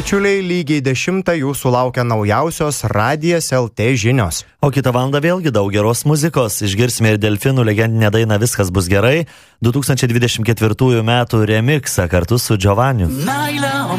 Bičiuliai, lygiai 10 jūsų laukia naujausios Radijas LT žinios. O kitą valandą vėlgi daug geros muzikos. Išgirsime ir Delfinų legendinę dainą Viskas bus gerai, 2024 metų remiksą kartu su Giovanniu.